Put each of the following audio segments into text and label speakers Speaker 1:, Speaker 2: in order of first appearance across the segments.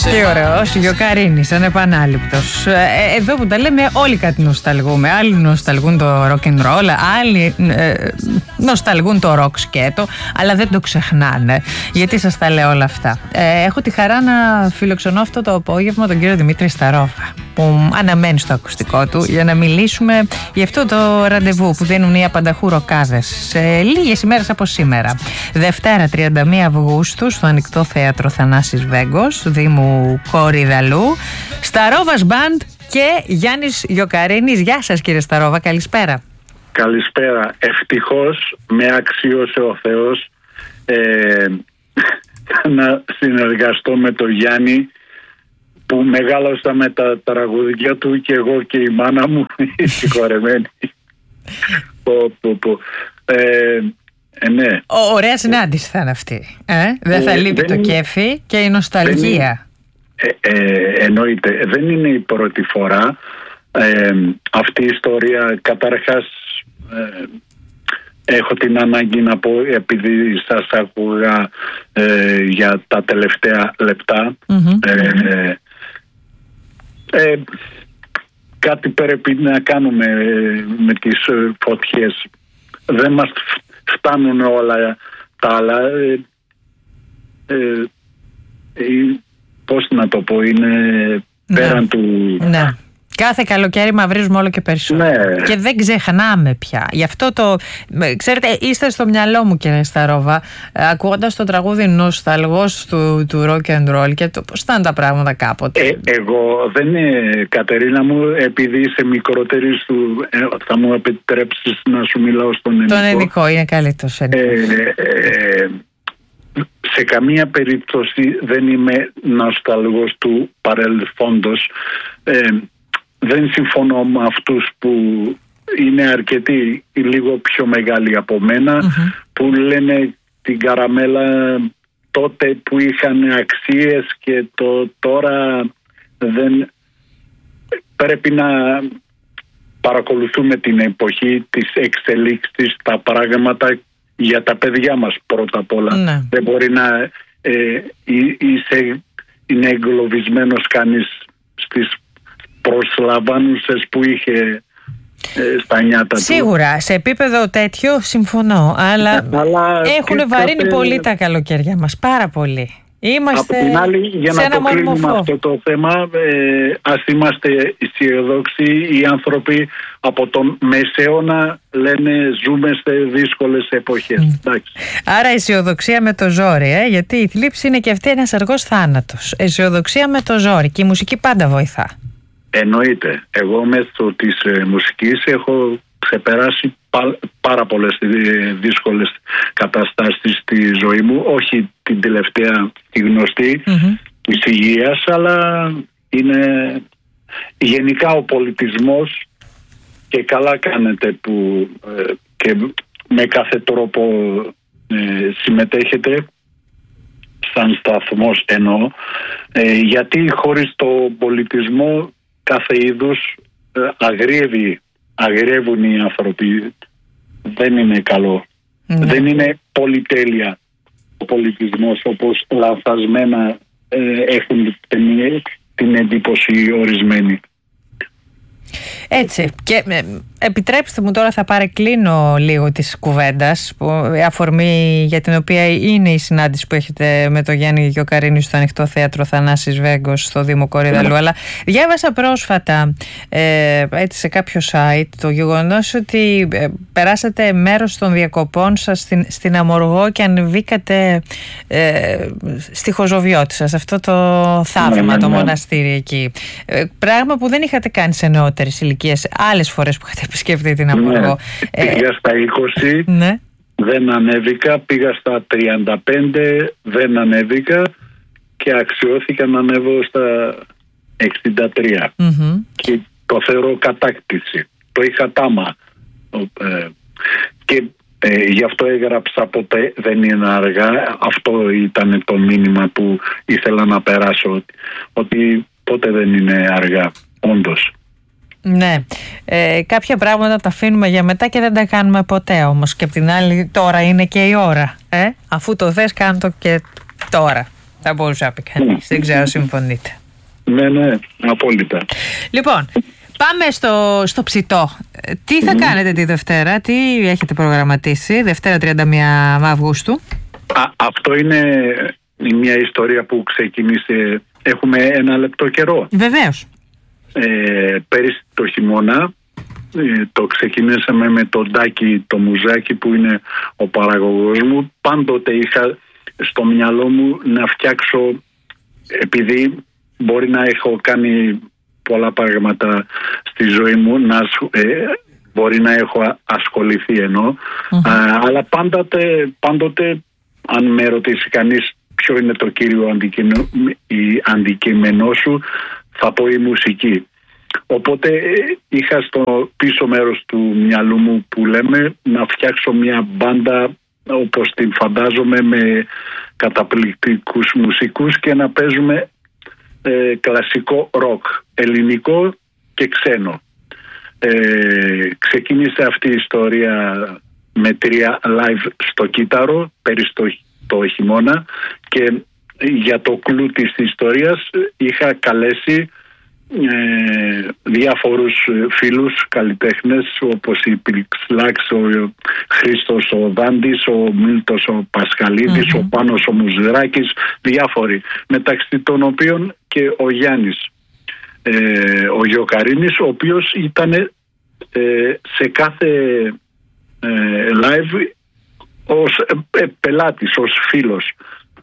Speaker 1: Τι ωραίος, Γιοκαρίνης, ανεπανάληπτος. Εδώ που τα λέμε, όλοι κάτι νοσταλγούμε. Άλλοι νοσταλγούν το rock and roll, άλλοι νοσταλγούν το rock σκέτο, αλλά δεν το ξεχνάνε. Γιατί σας τα λέω όλα αυτά? Έχω τη χαρά να φιλοξενώ αυτό το απόγευμα τον κύριο Δημήτρη Σταρόβα, που αναμένει στο ακουστικό του για να μιλήσουμε για αυτό το ραντεβού που δίνουν οι απανταχού ροκάδες σε λίγες ημέρες από σήμερα. Δευτέρα 31 Αυγούστου στο Ανοιχτό Θέατρο Θανάσης Βέγκος, Δήμου Κορυδαλού. Σταρόβας Μπαντ και Γιάννης Γιοκαρίνης. Γεια σας κύριε Σταρόβα, καλησπέρα.
Speaker 2: Καλησπέρα. Ευτυχώς με αξίωσε ο Θεός να συνεργαστώ με τον Γιάννη, που μεγάλωσα με τα τραγουδιά του και εγώ και η μάνα μου, συγχωρεμένη. Ναι.
Speaker 1: Ωραία συνάντηση θα είναι αυτή. Δεν θα λείπει το κέφι και η νοσταλγία.
Speaker 2: Εννοείται. Δεν είναι η πρώτη φορά αυτή η ιστορία. Καταρχάς έχω την ανάγκη να πω, επειδή σας άκουγα για τα τελευταία λεπτά, κάτι πρέπει να κάνουμε με τις φωτιές. Δεν μας φτάνουν όλα τα άλλα. Πώς να το πω, είναι πέραν του...
Speaker 1: Ναι. Κάθε καλοκαίρι μαυρίζουμε όλο και περισσότερο. Ναι. Και δεν ξεχνάμε πια. Γι' αυτό το... Ξέρετε, είστε στο μυαλό μου κύριε Σταρόβα, ακούγοντας το τραγούδι Νοσταλγός του rock and roll και το πώς ήταν τα πράγματα κάποτε.
Speaker 2: Εγώ δεν είναι, Κατερίνα μου, επειδή είσαι μικρότερη, θα μου επιτρέψεις να σου μιλάω στον ελληνικό.
Speaker 1: Τον ελληνικό, είναι καλύτερος
Speaker 2: σε καμία περίπτωση δεν είμαι νοσταλγός του παρελθόντος. Δεν συμφωνώ με αυτούς που είναι αρκετοί λίγο πιο μεγάλοι από μένα, που λένε την καραμέλα τότε που είχαν αξίες και τώρα δεν. Πρέπει να παρακολουθούμε την εποχή της εξελίξης, τα πράγματα για τα παιδιά μας πρώτα απ' όλα. Ναι. Δεν μπορεί να είναι εγκλωβισμένος κανείς στις προσλαμβάνουσες που είχε στα νιάτα του.
Speaker 1: Σίγουρα, σε επίπεδο τέτοιο συμφωνώ, αλλά έχουν βαρύνει πολύ τα καλοκαίρια μας, πάρα πολύ. Είμαστε
Speaker 2: από την άλλη, για να το κλείνουμε αυτό το θέμα, ας είμαστε αισιοδόξοι. Οι άνθρωποι από τον Μεσαίωνα λένε ζούμε σε δύσκολες εποχές.
Speaker 1: Άρα αισιοδοξία με το ζόρι, γιατί η θλίψη είναι και αυτή ένας αργός θάνατος. Αισιοδοξία με το ζόρι, και η μουσική πάντα βοηθά.
Speaker 2: Εννοείται. Εγώ μέσω της μουσικής έχω ξεπεράσει πάρα πολλές δύσκολες καταστάσεις στη ζωή μου. Όχι την τελευταία, τη γνωστή της υγείας, αλλά είναι γενικά ο πολιτισμός, και καλά κάνετε που και με κάθε τρόπο συμμετέχετε σαν σταθμός, εννοώ, γιατί χωρίς το πολιτισμό κάθε είδους αγριεύουν οι άνθρωποι. Δεν είναι καλό. Δεν είναι πολυτέλεια ο πολιτισμός, όπως λανθασμένα έχουν την εντύπωση ορισμένοι.
Speaker 1: Έτσι, και επιτρέψτε μου τώρα, θα παρεκκλίνω λίγο της κουβέντας, αφορμή για την οποία είναι η συνάντηση που έχετε με τον Γιάννη Γιοκαρίνη στο Ανοιχτό Θέατρο Θανάσης Βέγκος στο Δήμο Κορυδαλού. Αλλά διάβασα πρόσφατα έτσι σε κάποιο site το γεγονός ότι περάσατε μέρος των διακοπών σας στην Αμοργό και ανεβήκατε στη Χοζοβιώτισσα, σε αυτό το θαύμα, το μοναστήρι εκεί. Πράγμα που δεν είχατε κάνει σε νεότερες ηλικίες, άλλες φορές που είχατε επισκεφτεί την Αμοργό.
Speaker 2: Πήγα στα 20, δεν ανέβηκα. Πήγα στα 35, δεν ανέβηκα, και αξιώθηκα να ανέβω στα 63. Και το θεωρώ κατάκτηση. Το είχα τάμα. Και γι' αυτό έγραψα ποτέ δεν είναι αργά. Αυτό ήταν το μήνυμα που ήθελα να περάσω, ότι ποτέ δεν είναι αργά, όντως.
Speaker 1: Ναι, κάποια πράγματα τα αφήνουμε για μετά και δεν τα κάνουμε ποτέ όμως. Και απ' την άλλη, τώρα είναι και η ώρα. Αφού το θες, κάνω το και τώρα. θα μπορούσε να πει κανείς. Δεν ξέρω, συμφωνείτε?
Speaker 2: Ναι, απόλυτα.
Speaker 1: Λοιπόν, πάμε στο ψητό. Τι θα κάνετε τη Δευτέρα, τι έχετε προγραμματίσει, Δευτέρα 31 Αυγούστου?
Speaker 2: Αυτό είναι μια ιστορία που ξεκίνησε, έχουμε ένα λεπτό καιρό.
Speaker 1: Βεβαίως.
Speaker 2: Πέρυσι το χειμώνα το ξεκινήσαμε με τον Τάκη το Μουζάκι, που είναι ο παραγωγός μου. Πάντοτε είχα στο μυαλό μου να φτιάξω, επειδή μπορεί να έχω κάνει πολλά πράγματα στη ζωή μου, μπορεί να έχω ασχοληθεί αλλά πάντοτε αν με ρωτήσει κανείς ποιο είναι το κύριο αντικείμενό σου, θα πω η μουσική. Οπότε είχα στο πίσω μέρος του μυαλού μου, που λέμε, να φτιάξω μια μπάντα όπως την φαντάζομαι, με καταπληκτικούς μουσικούς και να παίζουμε κλασικό ροκ, ελληνικό και ξένο. Ξεκίνησε αυτή η ιστορία με 3 live στο Κύτταρο πέρυσι το χειμώνα, και για το κλου της ιστορίας είχα καλέσει διάφορους φίλους καλλιτέχνες, όπως η Πιλξλάξ, ο Χρήστος ο Δάντης, ο Μίλτος ο Πασχαλίδης, ο Πάνος ο Μουζράκης, διάφοροι, μεταξύ των οποίων και ο Γιάννης ο Γιοκαρίνης, ο οποίος ήταν σε κάθε live ως πελάτης, ως φίλος,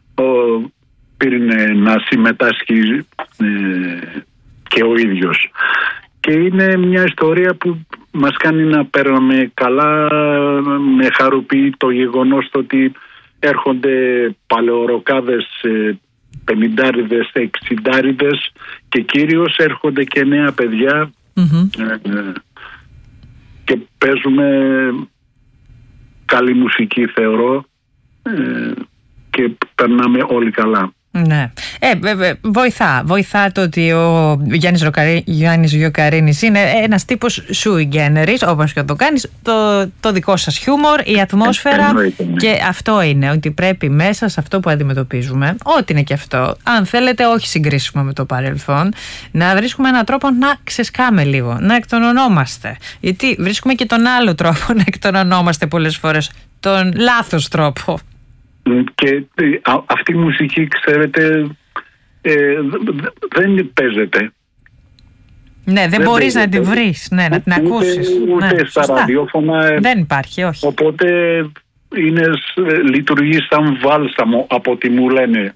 Speaker 2: πήρε να συμμετάσχει και ο ίδιος. Και είναι μια ιστορία που μας κάνει να παίρνουμε καλά. Με χαροποιεί το γεγονός ότι έρχονται παλαιοροκάδες, 50'ριδες, 60'ριδες, και κυρίως έρχονται και νέα παιδιά και παίζουμε καλή μουσική, θεωρώ, και περνάμε όλοι καλά.
Speaker 1: Ναι. Βοηθά το ότι ο Γιάννης Γιοκαρίνης είναι ένας τύπος sui generis, όπως και το κάνεις, το δικό σας χιούμορ, η ατμόσφαιρα, και αυτό είναι, ότι πρέπει μέσα σε αυτό που αντιμετωπίζουμε, ό,τι είναι και αυτό, αν θέλετε όχι συγκρίσιμο με το παρελθόν, να βρίσκουμε έναν τρόπο να ξεσκάμε λίγο, να εκτονωνόμαστε, γιατί βρίσκουμε και τον άλλο τρόπο να εκτονωνόμαστε πολλές φορές, τον λάθος τρόπο.
Speaker 2: Και αυτή η μουσική, ξέρετε, δεν παίζεται.
Speaker 1: Ναι, δεν μπορείς να την βρεις, να την ακούσεις.
Speaker 2: Ούτε στα ραδιόφωνα.
Speaker 1: Δεν υπάρχει, όχι.
Speaker 2: Οπότε λειτουργεί σαν βάλσαμο, από ό,τι μου λένε.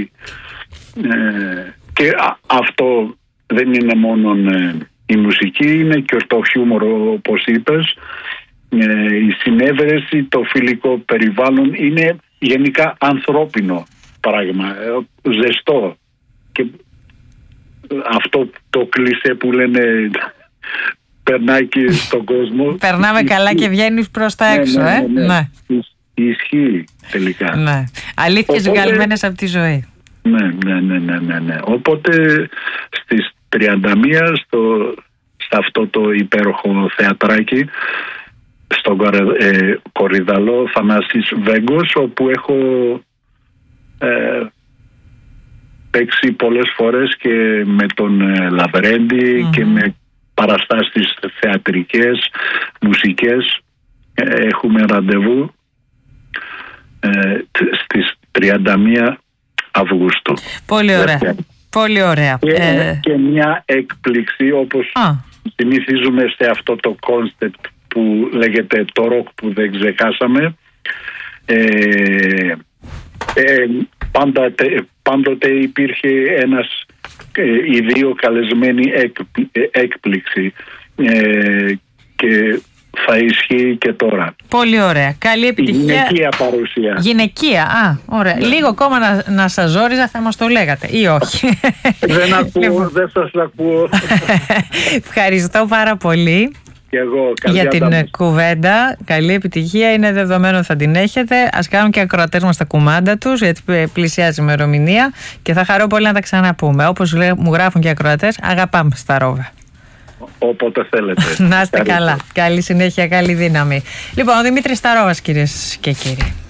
Speaker 2: Και αυτό δεν είναι μόνο η μουσική, είναι και το χιούμορ, όπως είπες. Η συνέβρεση, το φιλικό περιβάλλον, είναι γενικά ανθρώπινο πράγμα, ζεστό, και αυτό το κλισέ που λένε περνάει και στον κόσμο.
Speaker 1: Περνάμε καλά και βγαίνεις προς τα έξω. Ναι.
Speaker 2: Ισχύει τελικά.
Speaker 1: Ναι. Αλήθειες βγαλμένες από τη ζωή.
Speaker 2: Ναι. Οπότε στις 31 σε αυτό το υπέροχο θεατράκι στον Κορυδαλό Θανάσης Βέγκος, όπου έχω παίξει πολλές φορές και με τον Λαβρέντη και με παραστάσεις θεατρικές, μουσικές. Έχουμε ραντεβού στις 31 Αυγούστου.
Speaker 1: Πολύ ωραία. Πολύ ωραία.
Speaker 2: Και μια έκπληξη, όπως συνηθίζουμε σε αυτό το κόνσεπτ που λέγεται το ροκ που δεν ξεχάσαμε. Πάντοτε υπήρχε οι δύο καλεσμένοι έκπληξη, και θα ισχύει και τώρα.
Speaker 1: Πολύ ωραία. Καλή επιτυχία.
Speaker 2: Γυναικεία παρουσία.
Speaker 1: Γυναικεία, ωραία. Ναι. Λίγο ακόμα να σας ζόριζα, θα μας το λέγατε, ή όχι?
Speaker 2: Δεν ακούω, δεν σας ακούω.
Speaker 1: Ευχαριστώ πάρα πολύ.
Speaker 2: Και εγώ,
Speaker 1: για την κουβέντα. Καλή επιτυχία, είναι δεδομένο θα την έχετε. Ας κάνουν και ακροατές μας τα κουμάντα τους, γιατί πλησιάζει η ημερομηνία, και θα χαρώ πολύ να τα ξαναπούμε. Όπως μου γράφουν και ακροατές, αγαπάμε στα ρόβα.
Speaker 2: Όποτε θέλετε.
Speaker 1: Να είστε καλά. Καλή συνέχεια, καλή δύναμη. Λοιπόν, ο Δημήτρης Σταρόβας, κυρίες και κύριοι.